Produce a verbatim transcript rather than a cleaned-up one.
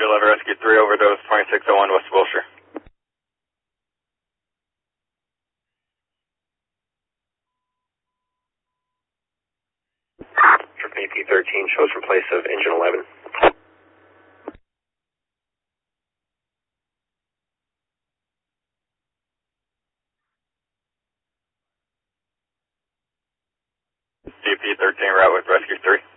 eleven Rescue three, overdose twenty-six oh one West Wilshire. Trip A P thirteen shows from place of engine eleven. D P thirteen route with Rescue three.